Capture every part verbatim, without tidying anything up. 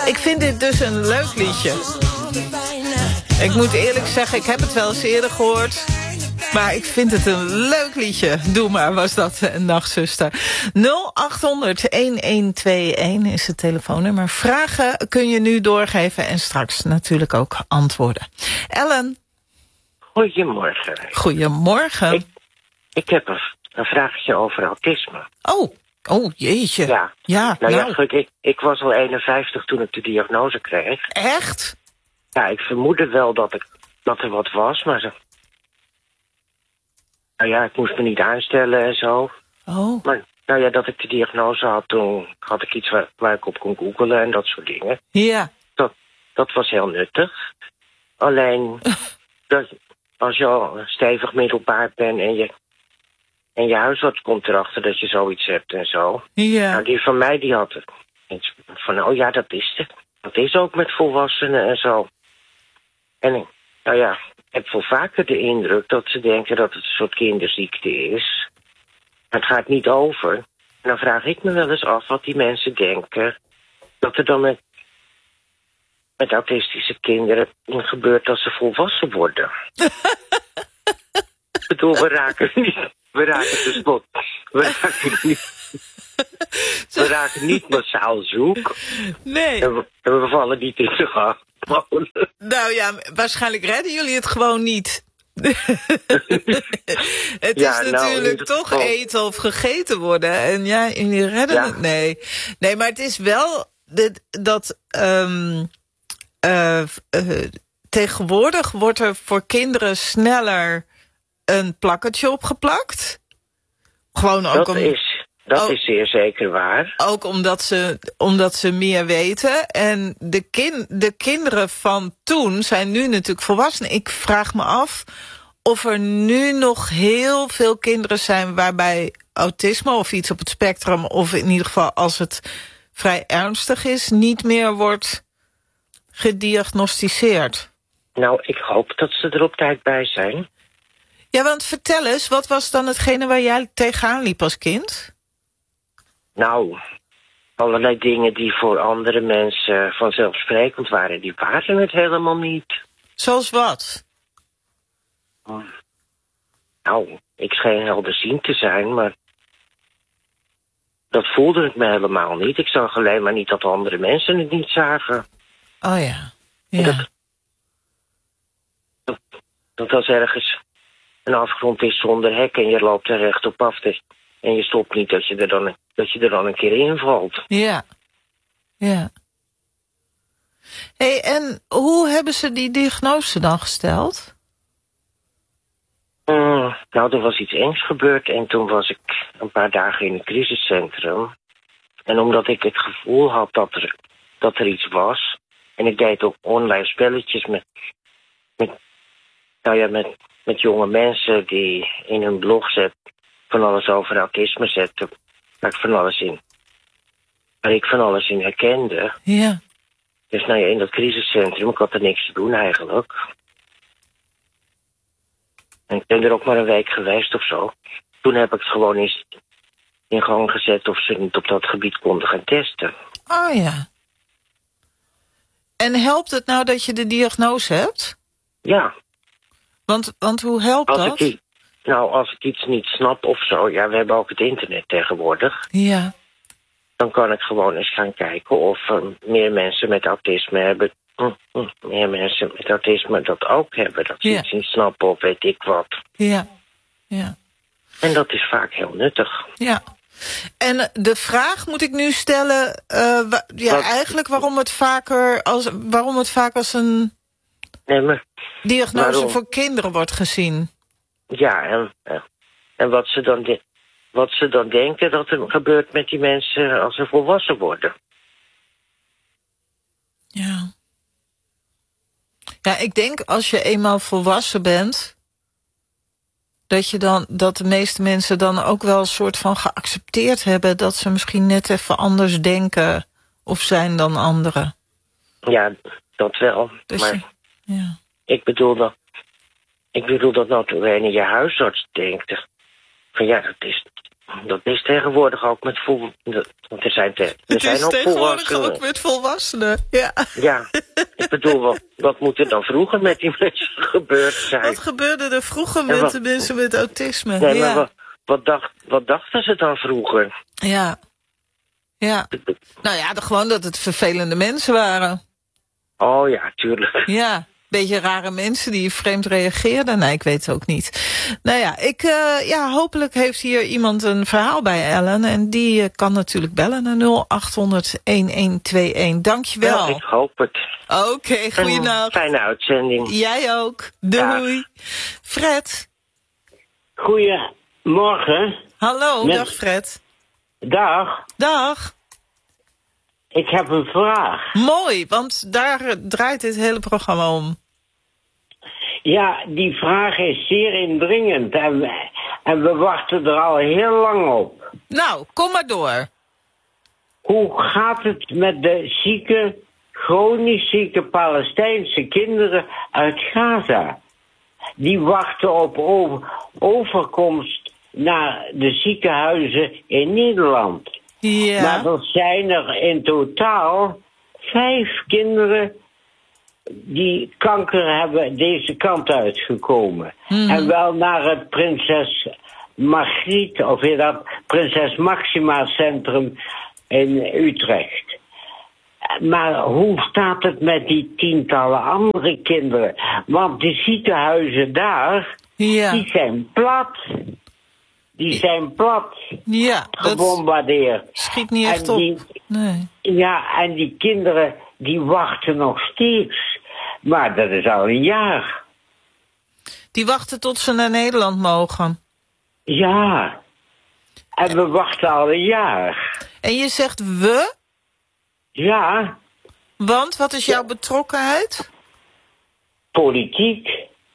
Ik vind dit dus een leuk liedje. Ik moet eerlijk zeggen, ik heb het wel eens eerder gehoord. Maar ik vind het een leuk liedje. Doe maar, was dat een nachtzuster. nul acht honderd elf tweeënentwintig is het telefoonnummer. Vragen kun je nu doorgeven en straks natuurlijk ook antwoorden. Ellen. Goedemorgen. Goedemorgen. Ik, ik heb een, een vraagje over autisme. Oh, oh jeetje. Ja. Ja, nou, nou. ja, goed, ik, ik was al eenenvijftig toen ik de diagnose kreeg. Echt? Ja, ik vermoedde wel dat, ik, dat er wat was, maar ze... Nou ja, ik moest me niet aanstellen en zo. Oh. Maar nou ja, dat ik de diagnose had, toen had ik iets waar, waar ik op kon googlen en dat soort dingen. Ja. Dat, dat was heel nuttig. Alleen, dat, als je al stevig middelbaar bent en je, en je huisarts komt erachter dat je zoiets hebt en zo. Ja. Nou, die van mij, die had het. Van, oh ja, dat is het. Dat is ook met volwassenen en zo. En ik, nou ja, ik heb wel vaker de indruk dat ze denken dat het een soort kinderziekte is. Maar het gaat niet over. En dan vraag ik me wel eens af wat die mensen denken. Dat er dan met, met autistische kinderen gebeurt als ze volwassen worden. Ik bedoel, we raken niet. We raken tenslotte. We raken niet. We raken niet massaal zoek. Nee. En we, en we vallen niet in de gang. Nou ja, waarschijnlijk redden jullie het gewoon niet. Het Ja, is nou, natuurlijk in toch geval... eten of gegeten worden. En ja, jullie redden ja. het. Nee. Nee, maar het is wel dit, dat... Um, uh, uh, tegenwoordig wordt er voor kinderen sneller een plakketje opgeplakt. Gewoon ook dat om... is... Dat oh, is zeer zeker waar. Ook omdat ze, omdat ze meer weten. En de, kin, de kinderen van toen zijn nu natuurlijk volwassenen. Ik vraag me af of er nu nog heel veel kinderen zijn waarbij autisme of iets op het spectrum, of in ieder geval als het vrij ernstig is, niet meer wordt gediagnosticeerd. Nou, ik hoop dat ze er op tijd bij zijn. Ja, want vertel eens, wat was dan hetgene waar jij tegenaan liep als kind? Nou, allerlei dingen die voor andere mensen vanzelfsprekend waren, die waren het helemaal niet. Zoals wat? Nou, ik scheen helderziend te zijn, maar dat voelde ik me helemaal niet. Ik zag alleen maar niet dat andere mensen het niet zagen. Oh ja, ja. Dat, dat, dat als ergens een afgrond is zonder hek en je loopt er recht op af te, en je stopt niet dat je er dan... dat je er dan een keer in valt. Ja, ja. Hey, en hoe hebben ze die diagnose dan gesteld? Mm, nou, er was iets engs gebeurd en toen was ik een paar dagen in het crisiscentrum. En omdat ik het gevoel had dat er, dat er iets was... en ik deed ook online spelletjes met... met nou ja, met, met jonge mensen die in hun blog zet, van alles over autisme zetten... waar ik van alles in, waar ik van alles in herkende. Ja. Dus nou ja, in dat crisiscentrum, ik had er niks te doen eigenlijk. En ik ben er ook maar een week geweest of zo. Toen heb ik het gewoon eens in gang gezet of ze niet op dat gebied konden gaan testen. Oh ja. En helpt het nou dat je de diagnose hebt? Ja. Want, want hoe helpt als dat? Ik, nou, als ik iets niet snap of zo... Ja, we hebben ook het internet tegenwoordig. Ja. Dan kan ik gewoon eens gaan kijken of uh, meer mensen met autisme hebben... Hm, hm, meer mensen met autisme dat ook hebben. Dat ze ja. iets niet snappen of weet ik wat. Ja. Ja. En dat is vaak heel nuttig. Ja. En de vraag moet ik nu stellen... Uh, wa- ja, wat? eigenlijk waarom het vaker als, waarom het vaak als een nee, maar, diagnose waarom? voor kinderen wordt gezien. Ja, en, en wat, ze dan de, wat ze dan denken dat er gebeurt met die mensen als ze volwassen worden. Ja. Ja, ik denk als je eenmaal volwassen bent... dat je dan dat de meeste mensen dan ook wel een soort van geaccepteerd hebben... dat ze misschien net even anders denken of zijn dan anderen. Ja, dat wel. Dus maar je, ja. ik bedoel dat... Ik bedoel dat nou toen je huisarts denkt... van ja, dat is, dat is tegenwoordig ook met vol... Want er zijn, te, er Het zijn is ook tegenwoordig volwassenen. ook met volwassenen. Ja. Ja, ik bedoel, wat, wat moet er dan vroeger met die mensen gebeurd zijn? Wat gebeurde er vroeger En met wat- de mensen met autisme? Nee, ja. maar wat, wat, dacht, wat dachten ze dan vroeger? ja. Ja. Nou ja, de- gewoon dat het vervelende mensen waren. Oh ja, tuurlijk. Ja. Beetje rare mensen die vreemd reageerden. Nee, ik weet het ook niet. Nou ja, ik, uh, ja, hopelijk heeft hier iemand een verhaal bij Ellen. En die uh, kan natuurlijk bellen naar nul acht honderd een een twee een. Dankjewel. Ja, ik hoop het. Oké, okay, goeienacht. Fijne uitzending. Jij ook. Doei. Ja. Fred. Goedemorgen. Hallo, Met... dag Fred. Dag. Dag. Ik heb een vraag. Mooi, want daar draait dit hele programma om. Ja, die vraag is zeer indringend en, we- en we wachten er al heel lang op. Nou, kom maar door. Hoe gaat het met de zieke, chronisch zieke Palestijnse kinderen uit Gaza? Die wachten op over- overkomst naar de ziekenhuizen in Nederland. Ja. Maar er zijn er in totaal vijf kinderen die kanker hebben deze kant uitgekomen. Mhm. En wel naar het Prinses Margriet, of weer dat Prinses Maxima Centrum in Utrecht. Maar hoe staat het met die tientallen andere kinderen? Want de ziekenhuizen daar, Ja. die zijn plat. Die zijn plat Ja, dat gebombardeerd. schiet niet echt En op. die- Nee. Ja, en die kinderen die wachten nog steeds. Maar dat is al een jaar. Die wachten tot ze naar Nederland mogen. Ja. En we wachten al een jaar. En je zegt we, Ja, want wat is jouw betrokkenheid? politiek.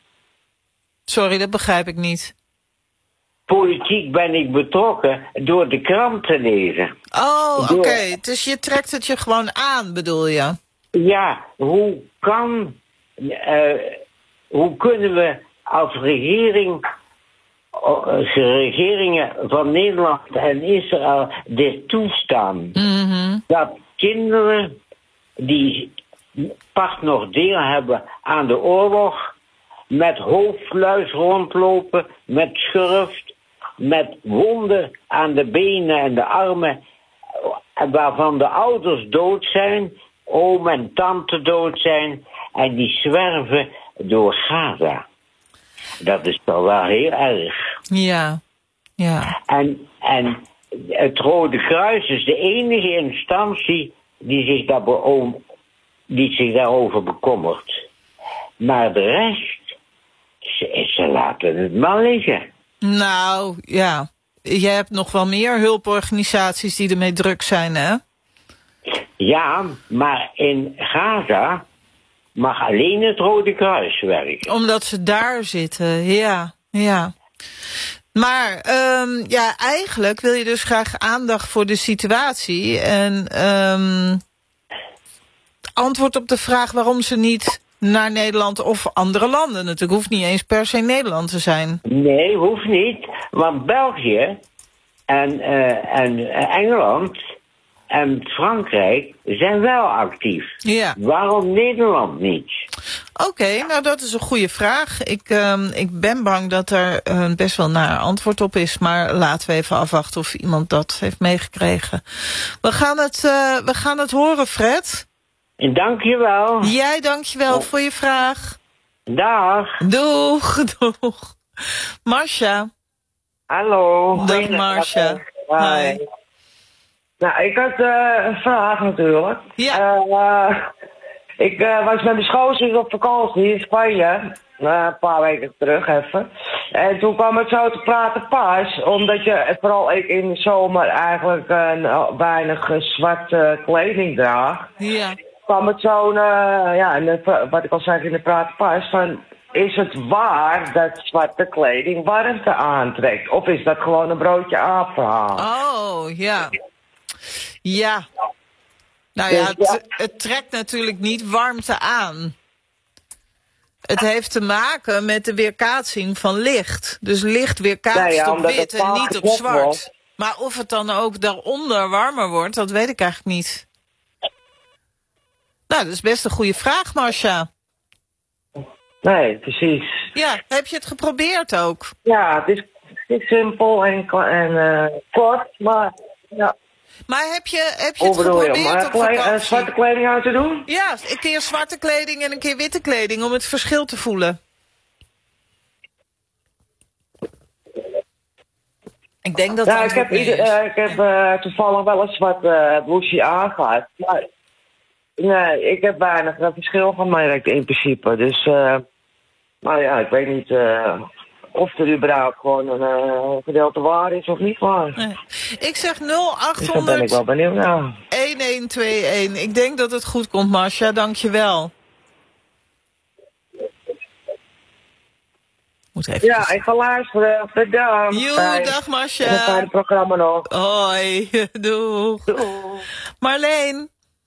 Sorry, dat begrijp ik niet. Politiek ben ik betrokken door de krant te lezen. Oh, oké. Door- Dus je trekt het je gewoon aan, bedoel je? Ja, hoe kan... eh, hoe kunnen we als regering... als regeringen van Nederland en Israël dit toestaan? Mhm. Dat kinderen die pas nog deel hebben aan de oorlog, met hoofdluis rondlopen, met schurft, met wonden aan de benen en de armen, waarvan de ouders dood zijn, oom en tante dood zijn, en die zwerven door Gaza. Dat is toch wel heel erg. Ja. Ja. En, en het Rode Kruis is de enige instantie die zich, daarover, die zich daarover bekommert. Maar de rest, ze, ze laten het maar liggen. Nou, ja. Je hebt nog wel meer hulporganisaties die ermee druk zijn, hè? Ja, maar in Gaza mag alleen het Rode Kruis werken. Omdat ze daar zitten, ja. Ja. Maar um, ja, eigenlijk wil je dus graag aandacht voor de situatie. En um, antwoord op de vraag waarom ze niet naar Nederland of andere landen. Natuurlijk hoeft niet eens per se Nederland te zijn. Nee, hoeft niet. Want België en, uh, en Engeland en Frankrijk zijn wel actief. Ja. Waarom Nederland niet? Oké, okay, nou dat is een goede vraag. Ik, um, ik ben bang dat er uh, best wel naar antwoord op is. Maar laten we even afwachten of iemand dat heeft meegekregen. We gaan het, uh, we gaan het horen, Fred. En dank je wel. Jij dank je wel oh. voor je vraag. Dag. Doeg, doeg. Marcia. Hallo. Dag Marcia. Hi. Nou, ik had uh, een vraag natuurlijk. Ja. Uh, ik uh, was met mijn schoonzus op vakantie in Spanje. Uh, een paar weken terug even. En toen kwam het zo te praten pas. Omdat je, vooral ik in de zomer eigenlijk uh, weinig uh, zwarte kleding draag. Ja. kwam het zo, uh, ja, in de, wat ik al zei in de praat pas, van is het waar dat zwarte kleding warmte aantrekt? Of is dat gewoon een broodje aap verhaal? Oh, ja. Ja. Nou ja, het, het trekt natuurlijk niet warmte aan. Het heeft te maken met de weerkaatsing van licht. Dus licht weerkaatst nee, ja, op wit en niet op zwart. Wordt. Maar of het dan ook daaronder warmer wordt, dat weet ik eigenlijk niet. Nou, dat is best een goede vraag, Marcia. Nee, precies. Ja, heb je het geprobeerd ook? Ja, het is, het is simpel en, en uh, kort, maar ja. Maar heb je, heb je het Hoe bedoel je, geprobeerd om op uh, vakantie? uh, zwarte kleding aan te doen? Ja, een keer zwarte kleding en een keer witte kleding, om het verschil te voelen. Ik denk dat ja, dat ik heb, ieder, uh, ik heb uh, toevallig wel een zwart uh, blouseje aangehad. Maar nee, ik heb weinig uh, verschil gemerkt in principe. Dus, uh, maar ja, ik weet niet uh, of er überhaupt gewoon een uh, gedeelte waar is of niet waar. Nee. Ik zeg nul Dus daar ben ik achthonderd wel benieuwd naar. een een twee een. Ik denk dat het goed komt, Marcia. Dank je wel. Moet even Ja, ik ga luisteren. Bedankt. Joe, dag Marcia. En een fijne programma nog. Hoi, doeg. Doeg. Marleen.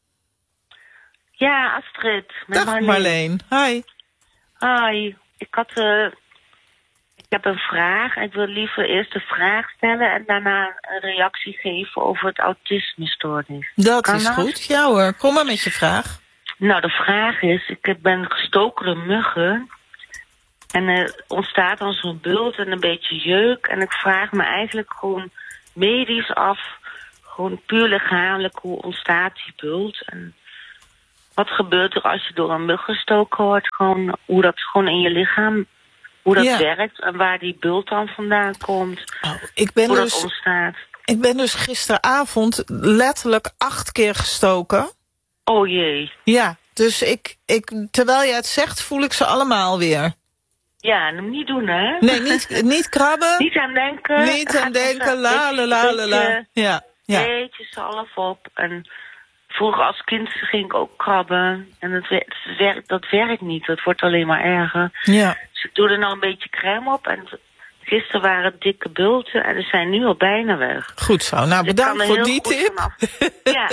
Ja, Astrid. Met Dag Marleen. Marleen. Hi. Hoi. Ik had... Uh, ik heb een vraag. Ik wil liever eerst de vraag stellen en daarna een reactie geven over het autismestoornis. Dat Kan is dat? goed. Ja hoor, kom maar met je vraag. Nou, de vraag is, ik ben gestoken door muggen. En er ontstaat dan zo'n bult en een beetje jeuk. En ik vraag me eigenlijk gewoon medisch af, gewoon puur lichamelijk, hoe ontstaat die bult? En wat gebeurt er als je door een mug gestoken wordt? Gewoon, hoe dat gewoon in je lichaam, hoe dat Ja. werkt en waar die bult dan vandaan komt. Oh, ik, ben Hoe dus, dat ontstaat. ik ben dus gisteravond letterlijk acht keer gestoken. Oh jee. Ja, dus ik, ik, terwijl jij het zegt, voel ik ze allemaal weer. Ja, en hem niet doen, hè? Nee, niet, niet krabben. Niet aan denken. Niet aan Gaat denken. even La la la la la. beetje- Ja, ja. Beetje zalf op. En vroeger als kind ging ik ook krabben. En dat, wer- dat, werkt, dat werkt niet. Dat wordt alleen maar erger. Ja. Dus ik doe er nou een beetje crème op. En gisteren waren het dikke bulten. En ze zijn nu al bijna weg. Goed zo. Nou, Dus ik kan bedankt er voor heel die goed tip. vanaf. Ja.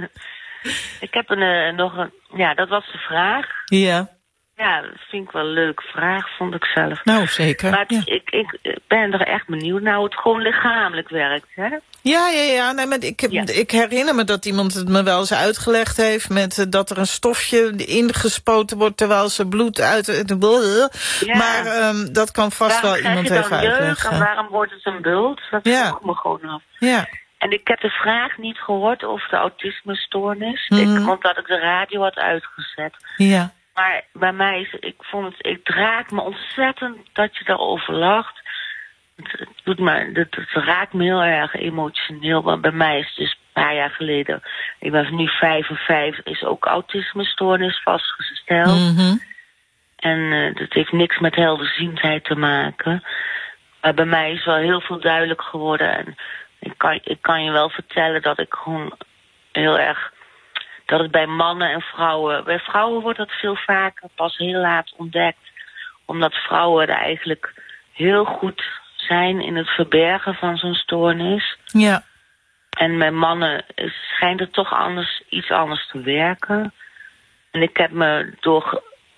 Ik heb een, eh, nog een... Ja, dat was de vraag. Ja, Ja, dat vind ik wel een leuke vraag, vond ik zelf. nou zeker. Maar het- Ja, ik, ik ben er echt benieuwd naar hoe het gewoon lichamelijk werkt, hè? ja, ja. ja. Nee, maar ik, heb, Ja. ik herinner me dat iemand het me wel eens uitgelegd heeft... met eh, dat er een stofje ingespoten wordt terwijl ze bloed uit... de Ja. Maar um, dat kan vast Waarom wel krijg iemand je dan even jeuk uitleggen. en waarom wordt het een bult? Dat Ja. vroeg ik me gewoon af. Ja, En ik heb de vraag niet gehoord over de autismestoornis. Mhm. Ik, omdat ik de radio had uitgezet. ja. Maar bij mij is, ik vond het, ik draak me ontzettend dat je daarover lacht. Het, het doet me, het, het raakt me heel erg emotioneel. Want bij mij is het dus een paar jaar geleden, ik ben nu vijfenvijftig, is ook autismestoornis vastgesteld. Mhm. En uh, dat heeft niks met helderziendheid te maken. Maar bij mij is wel heel veel duidelijk geworden. En ik kan, ik kan je wel vertellen dat ik gewoon heel erg... dat het bij mannen en vrouwen... Bij vrouwen wordt dat veel vaker pas heel laat ontdekt. Omdat vrouwen er eigenlijk heel goed zijn in het verbergen van zo'n stoornis. Ja, En bij mannen is- schijnt het toch anders, iets anders te werken. En ik heb me door ge-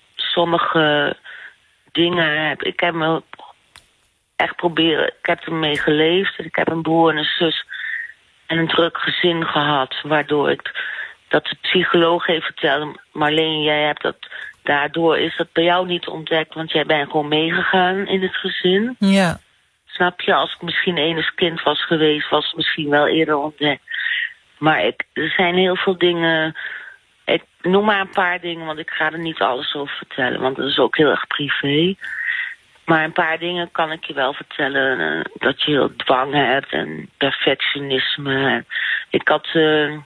sommige dingen... Heb, ik heb me echt proberen... Ik heb ermee geleefd. Ik heb een broer en een zus en een druk gezin gehad. Waardoor ik... Dat de psycholoog heeft verteld... Marleen, jij hebt dat... Daardoor is dat bij jou niet ontdekt... Want jij bent gewoon meegegaan in het gezin. ja. Snap je? Als ik misschien enig kind was geweest... was het misschien wel eerder ontdekt. Maar ik, er zijn heel veel dingen... Ik noem maar een paar dingen... want ik ga er niet alles over vertellen... want dat is ook heel erg privé. Maar een paar dingen kan ik je wel vertellen... eh, dat je heel dwang hebt... en perfectionisme. Ik had... Uh,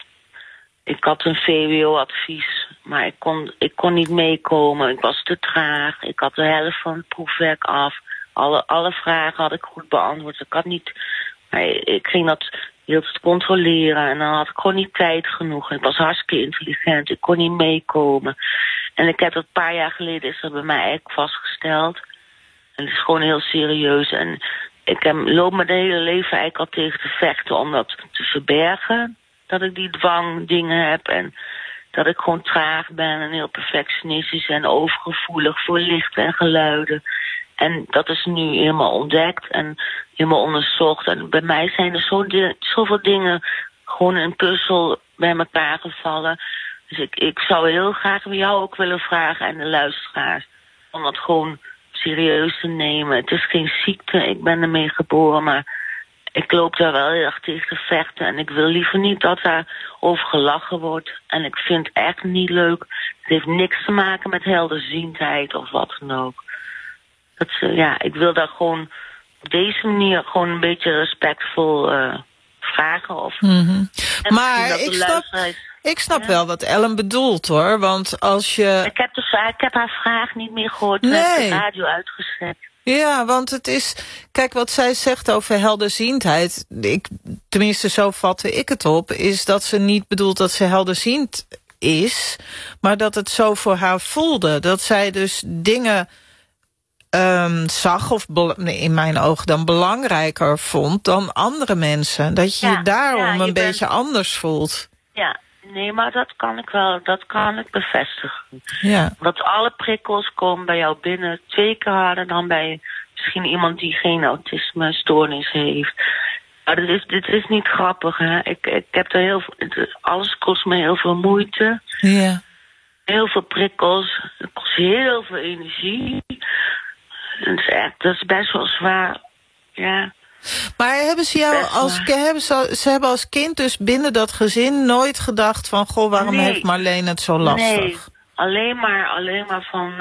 ik had een V W O-advies... maar ik kon, ik kon niet meekomen. Ik was te traag. Ik had de helft van het proefwerk af... Alle, alle vragen had ik goed beantwoord. Ik had niet... Maar ik ging dat heel te controleren. En dan had ik gewoon niet tijd genoeg. Ik was hartstikke intelligent. Ik kon niet meekomen. En ik heb dat een paar jaar geleden... is dat bij mij eigenlijk vastgesteld. En het is gewoon heel serieus. En ik heb, loop me de hele leven eigenlijk al tegen te vechten... om dat te verbergen. Dat ik die dwangdingen heb. En dat ik gewoon traag ben. En heel perfectionistisch en overgevoelig voor licht en geluiden. En dat is nu helemaal ontdekt en helemaal onderzocht. En bij mij zijn er zo di- zoveel dingen gewoon in een puzzel bij elkaar gevallen. Dus ik, ik zou heel graag bij jou ook willen vragen en de luisteraars om dat gewoon serieus te nemen. Het is geen ziekte, ik ben ermee geboren, maar ik loop daar wel heel erg tegen te vechten. En ik wil liever niet dat daar over gelachen wordt. En ik vind het echt niet leuk. Het heeft niks te maken met helderziendheid of wat dan ook. Dat, uh, ja, ik wil daar gewoon op deze manier gewoon een beetje respectvol uh, vragen. Of, mm-hmm. Maar ik snap, ik snap ja? wel wat Ellen bedoelt, hoor. Want als je... Ik heb, dus, ik heb haar vraag niet meer gehoord. Nee. Ik heb de radio uitgezet. Ja, want het is... Kijk, wat zij zegt over helderziendheid... Ik, tenminste, zo vatte ik het op... is dat ze niet bedoelt dat ze helderziend is... maar dat het zo voor haar voelde. Dat zij dus dingen um, zag... of in mijn ogen dan belangrijker vond... dan andere mensen. Dat je ja, je daarom ja, je een bent... beetje anders voelt. Ja, nee, maar dat kan ik wel, dat kan ik bevestigen. Ja. Dat alle prikkels komen bij jou binnen twee keer harder dan bij misschien iemand die geen autisme-stoornis heeft. Maar dit is, dit is niet grappig, hè. Ik, ik heb er heel veel, alles kost me heel veel moeite. Ja. Heel veel prikkels. Het kost heel veel energie. Het is echt, dat is best wel zwaar, ja. Maar hebben ze jou als, hebben ze, ze hebben als kind dus binnen dat gezin nooit gedacht van... goh, waarom nee. heeft Marleen het zo lastig? Nee, alleen maar, alleen maar van...